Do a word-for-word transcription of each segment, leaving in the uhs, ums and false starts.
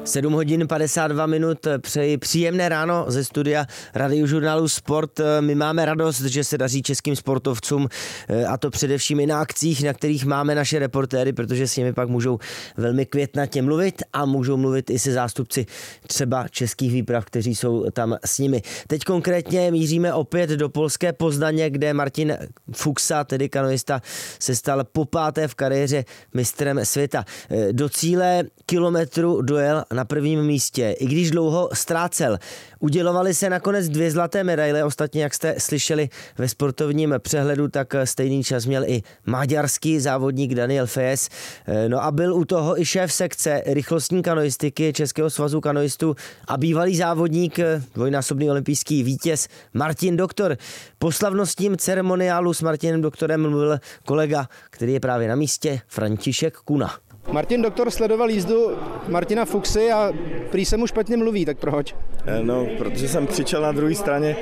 sedm hodin padesát dva minut, přeji příjemné ráno ze studia Radiožurnálu Sport. My máme radost, že se daří českým sportovcům, a to především i na akcích, na kterých máme naše reportéry, protože s nimi pak můžou velmi květnatě mluvit a můžou mluvit i se zástupci třeba českých výprav, kteří jsou tam s nimi. Teď konkrétně míříme opět do polské Poznaně, kde Martin Fuxa, tedy kanoista, se stal popáté v kariéře mistrem světa. Do cíle kilometru dojel na prvním místě, i když dlouho ztrácel. Udělovaly se nakonec dvě zlaté medaile, ostatně, jak jste slyšeli ve sportovním přehledu, tak stejný čas měl i maďarský závodník Daniel Fejes. No a byl u toho i šéf sekce rychlostní kanoistiky Českého svazu kanoistů a bývalý závodník, dvojnásobný olympijský vítěz Martin Doktor. Po slavnostním ceremoniálu s Martinem Doktorem mluvil kolega, který je právě na místě, František Kuna. Martin Doktor sledoval jízdu Martina Fuxy a prý se mu špatně mluví, tak proč? No, protože jsem křičel na druhé straně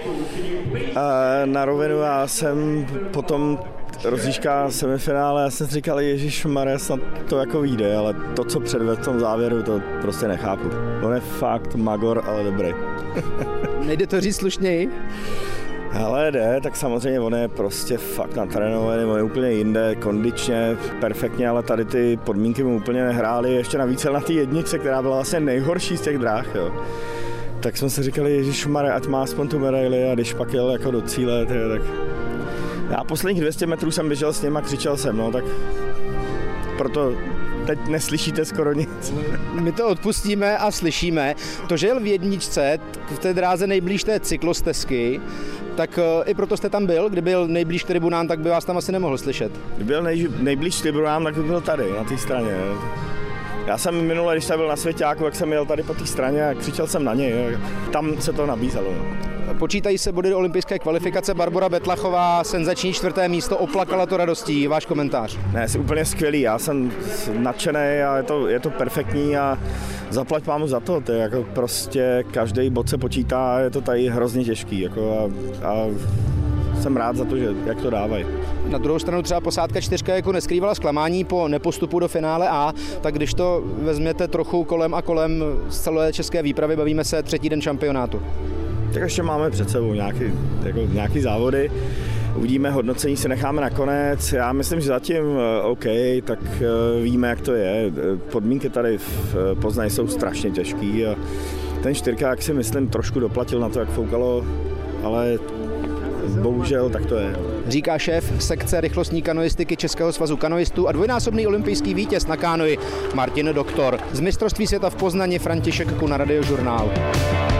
na rovinu a jsem potom rozjížďka semifinále, já jsem si říkal, ježišmarja, snad to jako vyjde, ale to, co předvedl v tom závěru, to prostě nechápu. On je fakt magor, ale dobrý. Nejde to říct slušněji? Ale jde, tak samozřejmě on je prostě fakt natrénovaný, on je úplně jinde, kondičně, perfektně, ale tady ty podmínky mu úplně nehrály, ještě navíc na té jedničce, která byla vlastně nejhorší z těch dráh, jo. Tak jsme si říkali, ježišmarja, ať má aspoň tu medaili, a když pak jel jako do cíle, tyjo, tak já posledních dvě stě metrů jsem běžel s ním a křičel jsem, no, tak proto teď neslyšíte skoro nic. My to odpustíme a slyšíme. To, že jel v jedničce, v té dráze nejblíž té cyklostezky, tak i proto jste tam byl. Kdyby byl nejblíž k tribunám, tak by vás tam asi nemohl slyšet. Kdyby byl nej, nejblíž k tribunám, tak by byl tady, na té straně. Já jsem minule, když jsem byl na Svěťáku, jak jsem jel tady po té straně a křičel jsem na něj. Tam se to nabízelo. Počítají se body do olympijské kvalifikace. Barbora Betlachová, senzační čtvrté místo, oplakala to radostí. Váš komentář? Ne, jsi úplně skvělý, já jsem nadšený a je to, je to perfektní a zaplať pámu za to. To je jako prostě každý bod se počítá a je to tady hrozně těžký. Jako a, a jsem rád za to, že jak to dávají. Na druhou stranu třeba posádka čtyřka jako neskrývala zklamání po nepostupu do finále A, tak když to vezměte trochu kolem a kolem z celé české výpravy, bavíme se třetí den šampionátu. Tak ještě máme před sebou nějaký, jako nějaký závody, uvidíme, hodnocení si necháme nakonec. Já myslím, že zatím OK, tak víme, jak to je. Podmínky tady v Poznaní jsou strašně těžký a ten čtyřkák si myslím trošku doplatil na to, jak foukalo, ale bohužel tak to je. Říká šéf sekce rychlostní kanoistiky Českého svazu kanoistů a dvojnásobný olympijský vítěz na kánoji Martin Doktor. Z mistrovství světa v Poznani František Kuna, Radiožurnál.